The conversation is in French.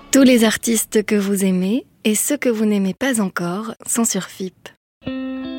Tous les artistes que vous aimez et ceux que vous n'aimez pas encore sont sur FIP.